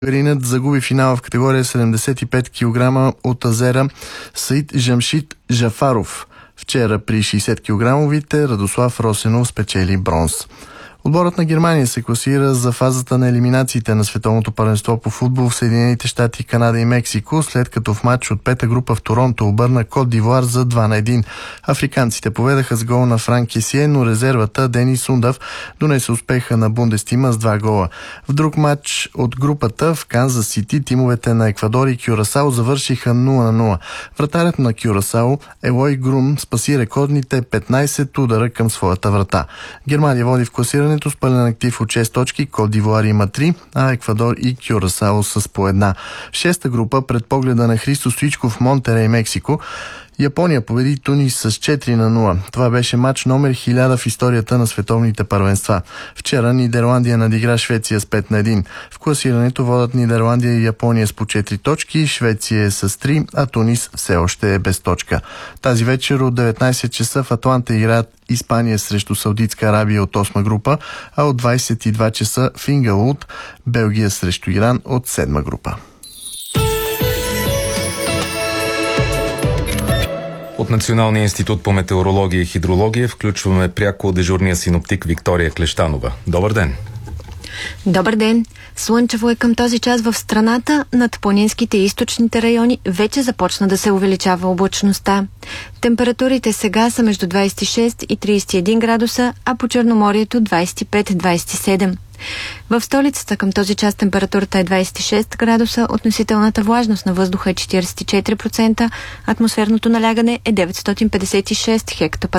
Българинът загуби финала в категория 75 кг от азера Саид Жамшид Жафаров. Вчера при 60 кг Радослав Росенов спечели бронз. Отборът на Германия се класира за фазата на елиминациите на световното първенство по футбол в Съединените щати, Канада и Мексико, след като в матч от пета група в Торонто обърна Кот д'Ивоар за 2-1. Африканците поведаха с гол на Франк Кесие, но резервата Денис Сундав донесе успеха на Бундестима с 2 гола. В друг матч от групата в Канзас Сити тимовете на Еквадор и Кюрасао завършиха 0-0. Вратарят на Кюрасао Елой Грум спаси рекордните 15 удара към своята врата. Германия води в класирането с пълен актив от 6 точки, Кот д'Ивоар има 3, а Еквадор и Кюрасао с по 1. В шеста група, пред погледа на Христо Стоичков в Монтерей, Мексико, Япония победи Тунис с 4-0. Това беше матч номер 1000 в историята на световните първенства. Вчера Нидерландия надигра Швеция с 5-1. В класирането водят Нидерландия и Япония с по 4 точки, Швеция е с 3, а Тунис все още е без точка. Тази вечер от 19 часа в Атланта играят Испания срещу Саудитска Арабия от 8 група, а от 22 часа в Ингълвуд Белгия срещу Иран от 7 група. От Националния институт по метеорология и хидрология включваме пряко дежурния синоптик Виктория Клещанова. Добър ден! Добър ден! Слънчево е към този час в страната. Над планинските и източните райони вече започна да се увеличава облачността. Температурите сега са между 26 и 31 градуса, а по Черноморието 25-27. В столицата към този час температурата е 26 градуса, относителната влажност на въздуха е 44%, атмосферното налягане е 956 хектопаскала.